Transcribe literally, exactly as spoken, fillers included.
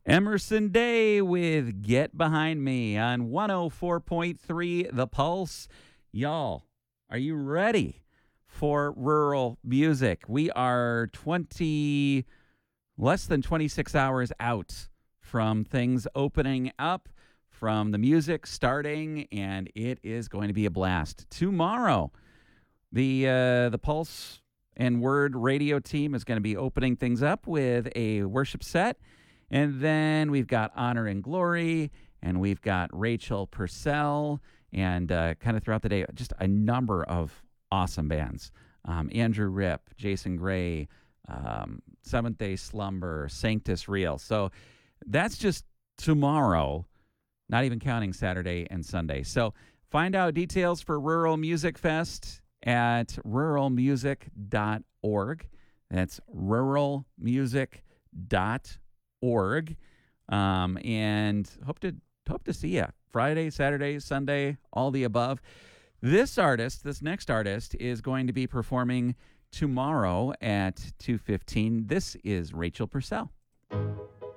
Emerson Day with Get Behind Me on one oh four point three The Pulse. Y'all, are you ready for rural music? We are twenty, less than twenty-six hours out from things opening up, from the music starting, and it is going to be a blast. Tomorrow, the uh, the Pulse and Word radio team is going to be opening things up with a worship set. And then we've got Honor and Glory, and we've got Rachel Purcell, and uh, kind of throughout the day, just a number of awesome bands. Um, Andrew Ripp, Jason Gray, um, Seventh Day Slumber, Sanctus Real. So that's just tomorrow, not even counting Saturday and Sunday. So find out details for Rural Music Fest at rural music dot org. That's rural music dot org. Org, um, and hope to hope to see you Friday, Saturday, Sunday, all the above. This artist, this next artist, is going to be performing tomorrow at two fifteen. This is Rachel Purcell.